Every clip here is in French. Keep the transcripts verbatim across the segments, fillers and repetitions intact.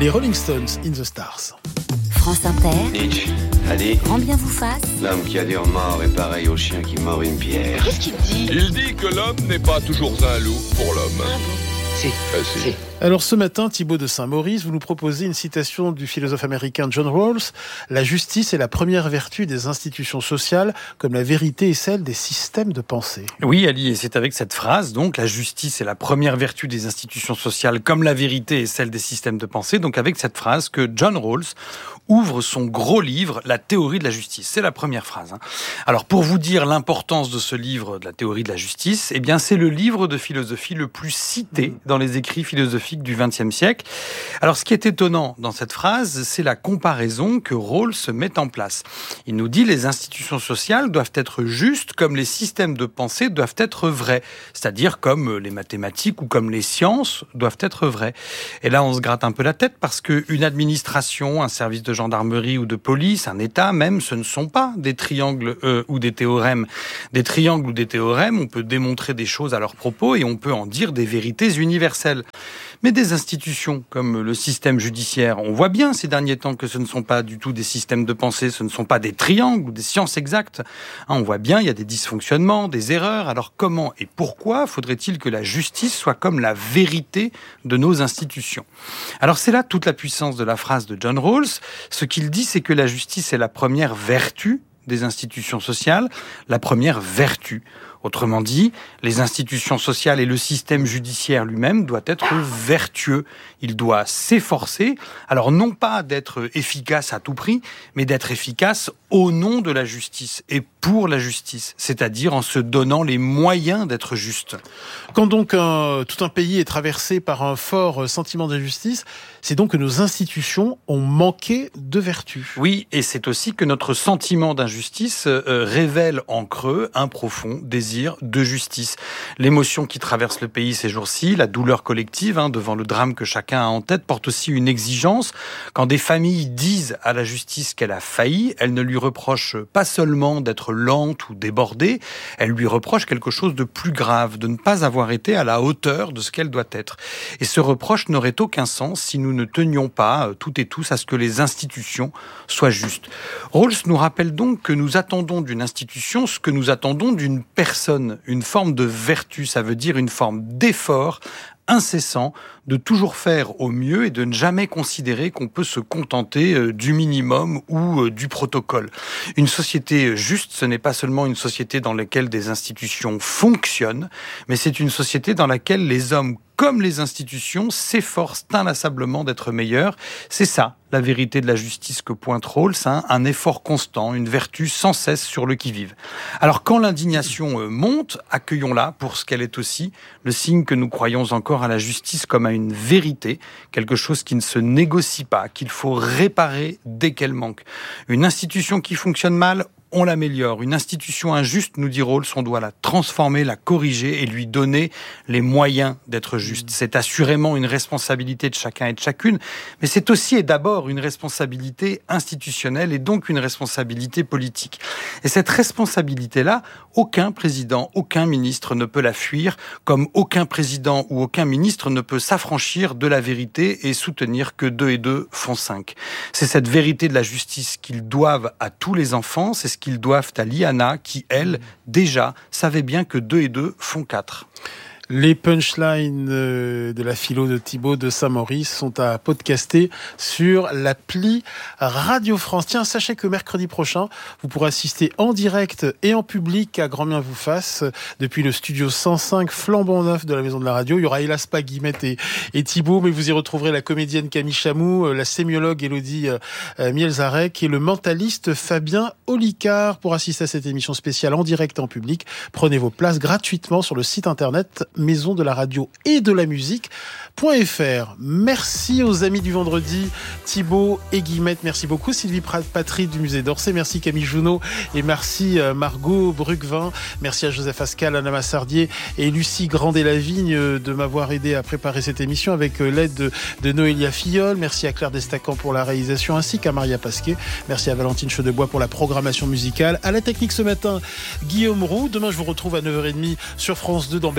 les Rolling Stones in the Stars. France Inter. Nietzsche a dit Grand bien vous fasse. l'homme qui a dire mort est pareil au chien qui mord une pierre. Qu'est-ce qu'il dit ? Il dit que l'homme n'est pas toujours un loup pour l'homme. Ah bon ? Si, Euh, si. si. Alors ce matin, Thibaut de Saint-Maurice, vous nous proposez une citation du philosophe américain John Rawls. La justice est la première vertu des institutions sociales, comme la vérité est celle des systèmes de pensée. Oui, Ali, et c'est avec cette phrase, donc, la justice est la première vertu des institutions sociales, comme la vérité est celle des systèmes de pensée, donc avec cette phrase que John Rawls ouvre son gros livre, La théorie de la justice. C'est la première phrase. Hein. Alors, pour vous dire l'importance de ce livre, de la théorie de la justice, eh bien, c'est le livre de philosophie le plus cité dans les écrits philosophiques du vingtième siècle. Alors, ce qui est étonnant dans cette phrase, c'est la comparaison que Rawls met en place. Il nous dit les institutions sociales doivent être justes comme les systèmes de pensée doivent être vrais. C'est-à-dire comme les mathématiques ou comme les sciences doivent être vraies. Et là, on se gratte un peu la tête parce qu'une administration, un service de gendarmerie ou de police, un État même, ce ne sont pas des triangles euh, ou des théorèmes. Des triangles ou des théorèmes, on peut démontrer des choses à leur propos et on peut en dire des vérités universelles. Mais des institutions comme le système judiciaire, on voit bien ces derniers temps que ce ne sont pas du tout des systèmes de pensée, ce ne sont pas des triangles ou des sciences exactes. Hein, on voit bien, il y a des dysfonctionnements, des erreurs. Alors comment et pourquoi faudrait-il que la justice soit comme la vérité de nos institutions ? Alors c'est là toute la puissance de la phrase de John Rawls. Ce qu'il dit, c'est que la justice est la première vertu des institutions sociales, la première vertu. Autrement dit, les institutions sociales et le système judiciaire lui-même doit être vertueux. Il doit s'efforcer, alors non pas d'être efficace à tout prix, mais d'être efficace au nom de la justice et pour la justice, c'est-à-dire en se donnant les moyens d'être juste. Quand donc un, tout un pays est traversé par un fort sentiment d'injustice, c'est donc que nos institutions ont manqué de vertu. Oui, et c'est aussi que notre sentiment d'injustice euh, révèle en creux un profond désir de justice. L'émotion qui traverse le pays ces jours-ci, la douleur collective hein, devant le drame que chacun a en tête, porte aussi une exigence. Quand des familles disent à la justice qu'elle a failli, elles ne lui reprochent pas seulement d'être lente ou débordée, elles lui reprochent quelque chose de plus grave, de ne pas avoir été à la hauteur de ce qu'elle doit être. Et ce reproche n'aurait aucun sens si nous ne tenions pas, toutes et tous, à ce que les institutions soient justes. Rawls nous rappelle donc que nous attendons d'une institution ce que nous attendons d'une personne. Une forme de vertu, ça veut dire une forme d'effort incessant, de toujours faire au mieux et de ne jamais considérer qu'on peut se contenter du minimum ou du protocole. Une société juste, ce n'est pas seulement une société dans laquelle des institutions fonctionnent, mais c'est une société dans laquelle les hommes comme les institutions s'efforcent inlassablement d'être meilleurs. C'est ça, la vérité de la justice que pointe Rawls, hein, un effort constant, une vertu sans cesse sur le qui-vive. Alors quand l'indignation monte, accueillons-la pour ce qu'elle est aussi, le signe que nous croyons encore à la justice comme à une vérité, quelque chose qui ne se négocie pas, qu'il faut réparer dès qu'elle manque. Une institution qui fonctionne mal, on l'améliore. Une institution injuste, nous dit Rawls, on doit la transformer, la corriger et lui donner les moyens d'être juste. C'est assurément une responsabilité de chacun et de chacune, mais c'est aussi et d'abord une responsabilité institutionnelle et donc une responsabilité politique. Et cette responsabilité-là, aucun président, aucun ministre ne peut la fuir, comme aucun président ou aucun ministre ne peut s'affranchir de la vérité et soutenir que deux et deux font cinq. C'est cette vérité de la justice qu'ils doivent à tous les enfants, c'est ce qu'ils doivent à Liana, qui, elle, déjà, savait bien que deux et deux font quatre. Les punchlines de la philo de Thibaut de Saint-Maurice sont à podcaster sur l'appli Radio France. Tiens, sachez que mercredi prochain, vous pourrez assister en direct et en public à Grand bien vous fasse depuis le studio cent cinq flambant neuf de la Maison de la Radio. Il y aura hélas pas Guillemette et, et Thibaut, mais vous y retrouverez la comédienne Camille Chamou, la sémiologue Élodie euh, Mielzarek et le mentaliste Fabien Olicard. Pour assister à cette émission spéciale en direct et en public, prenez vos places gratuitement sur le site internet maison de la radio et de la musique point f r. Merci aux amis du vendredi, Thibaut et Guillemette. Merci beaucoup Sylvie Patry du musée d'Orsay. Merci Camille Junot et merci Margot Brucvin. Merci à Joseph Ascal, Anna Massardier et Lucie Grandet-Lavigne de m'avoir aidé à préparer cette émission avec l'aide de, de Noélia Filleul. Merci à Claire Destacan pour la réalisation ainsi qu'à Maria Pasquet. Merci à Valentine Chaudebois pour la programmation musicale. À la technique ce matin, Guillaume Roux. Demain, je vous retrouve à neuf heures trente sur France deux dans Bel et Bien.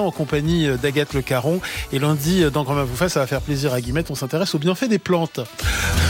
en compagnie d'Agathe Le Caron. Et lundi, dans Grand Main vous fasse, ça va faire plaisir à Guillemette, on s'intéresse aux bienfaits des plantes.